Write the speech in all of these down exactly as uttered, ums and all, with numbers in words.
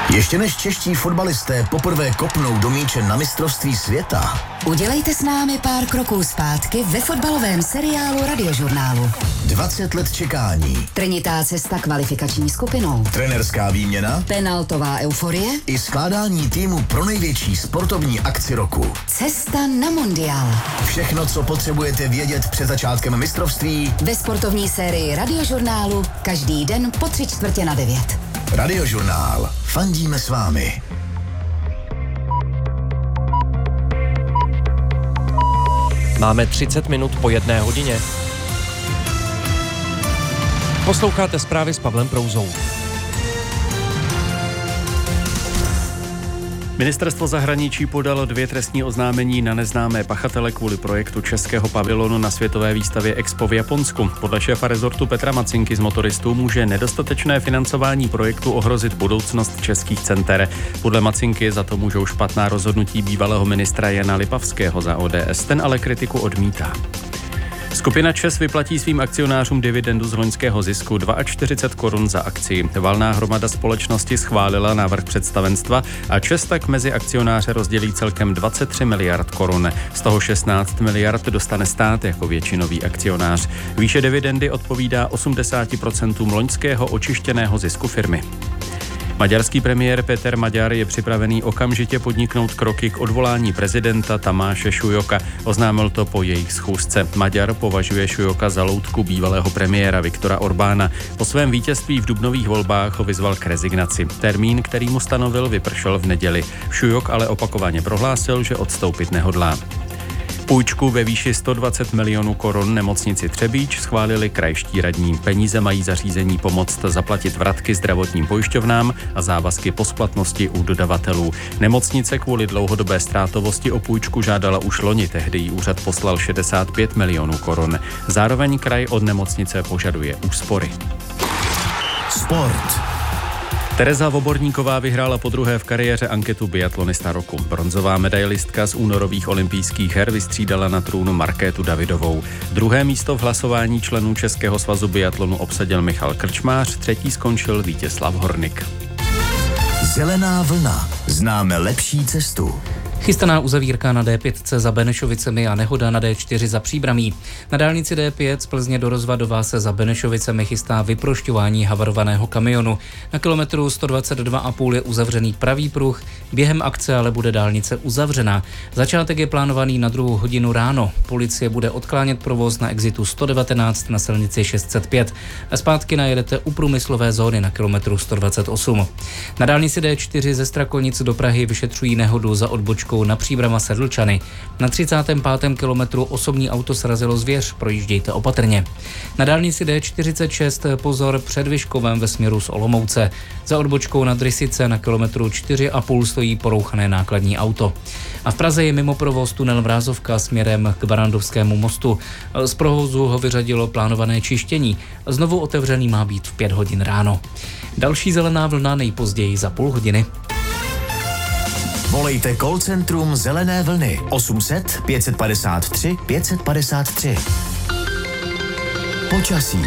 Ještě než čeští fotbalisté poprvé kopnou do míče na mistrovství světa, udělejte s námi pár kroků zpátky ve fotbalovém seriálu Radiožurnálu. dvacet let čekání, Trnitá cesta kvalifikační skupinou, trenerská výměna, penaltová euforie i skládání týmu pro největší sportovní akci roku. Cesta na mundiál. Všechno, co potřebujete vědět před začátkem mistrovství, Ve sportovní sérii Radiožurnálu každý den po tři čtvrtě na devět. Radiožurnál. Fandíme s vámi. Máme třicet minut po jedné hodině. Posloucháte zprávy s Pavlem Prouzou. Ministerstvo zahraničí podalo dvě trestní oznámení na neznámé pachatele kvůli projektu českého pavilonu na světové výstavě Expo v Japonsku. Podle šéfa rezortu Petra Macinky z Motoristů může nedostatečné financování projektu ohrozit budoucnost českých center. Podle Macinky za to můžou špatná rozhodnutí bývalého ministra Jana Lipavského za O D S. Ten ale kritiku odmítá. Skupina ČEZ vyplatí svým akcionářům dividendu z loňského zisku čtyřicet dva korun za akci. Valná hromada společnosti schválila návrh představenstva a ČEZ tak mezi akcionáře rozdělí celkem dvacet tři miliard korun. Z toho šestnáct miliard dostane stát jako většinový akcionář. Výše dividendy odpovídá osmdesát procent loňského očištěného zisku firmy. Maďarský premiér Péter Maďar je připravený okamžitě podniknout kroky k odvolání prezidenta Tamáše Šujoka. Oznámil to po jejich schůzce. Maďar považuje Šujoka za loutku bývalého premiéra Viktora Orbána. Po svém vítězství v dubnových volbách ho vyzval k rezignaci. Termín, který mu stanovil, vypršel v neděli. Šujok ale opakovaně prohlásil, že odstoupit nehodlá. Půjčku ve výši sto dvacet milionů korun nemocnici Třebíč schválili krajští radní. Peníze mají zařízení pomoct zaplatit vratky zdravotním pojišťovnám a závazky po splatnosti u dodavatelů. Nemocnice kvůli dlouhodobé ztrátovosti o půjčku žádala už loni, tehdy jí úřad poslal šedesát pět milionů korun. Zároveň kraj od nemocnice požaduje úspory. Sport. Tereza Voborníková vyhrála podruhé v kariéře anketu biatlonista roku. Bronzová medailistka z únorových olympijských her vystřídala na trůnu Markétu Davidovou. Druhé místo v hlasování členů Českého svazu biatlonu obsadil Michal Krčmář, třetí skončil Vítězslav Hornik. Zelená vlna. Známe lepší cestu. Chystaná uzavírka na D pět za Benešovicemi a nehoda na D čtyři za Příbramí. Na dálnici D pět z Plzně do Rozvadova se za Benešovicemi chystá vyprošťování havarovaného kamionu. Na kilometru sto dvacet dva a půl je uzavřený pravý pruh, během akce ale bude dálnice uzavřena. Začátek je plánovaný na druhou hodinu ráno. Policie bude odklánět provoz na exitu sto devatenáct na silnici šest set pět a zpátky najedete u průmyslové zóny na kilometru sto dvacet osm. Na dálnici D čtyři ze Strakonic do Prahy vyšetřují nehodu za odbočkou na Příbrama Sedlčany. Na třicátém pátém kilometru osobní auto srazilo zvěř, projíždějte opatrně. Na dálnici D čtyřicet šest pozor před Vyškovem ve směru z Olomouce. Za odbočkou na Drysice na kilometru čtyři a půl stojí porouchané nákladní auto. A v Praze je mimo provoz tunel Vrázovka směrem k Barandovskému mostu. Z provozu ho vyřadilo plánované čištění. Znovu otevřený má být v pět hodin ráno. Další zelená vlna nejpozději za půl hodiny. Volejte call centrum Zelené vlny osm set pět padesát tři pět padesát tři. Počasí.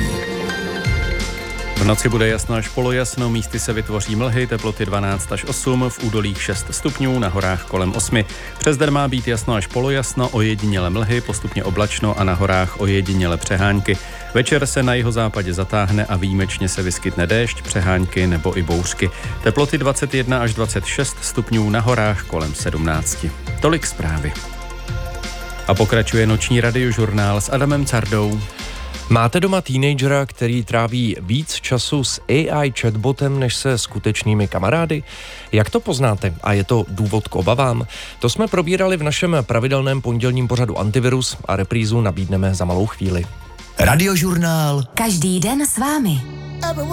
V noci bude jasno až polojasno, místy se vytvoří mlhy, teploty dvanáct až osm, v údolích šest stupňů, na horách kolem osm. Přes den má být jasno až polojasno, ojediněle mlhy, postupně oblačno a na horách ojediněle přehánky. Večer se na jihozápadě zatáhne a výjimečně se vyskytne déšť, přehánky nebo i bouřky. Teploty dvacet jedna až dvacet šest stupňů, na horách kolem sedmnáct. Tolik zprávy. A pokračuje noční radiožurnál s Adamem Cardou. Máte doma teenagera, který tráví víc času s A I chatbotem než se skutečnými kamarády? Jak to poznáte a je to důvod k obavám? To jsme probírali v našem pravidelném pondělním pořadu Antivirus a reprízu nabídneme za malou chvíli. Radiožurnál. Každý den s vámi.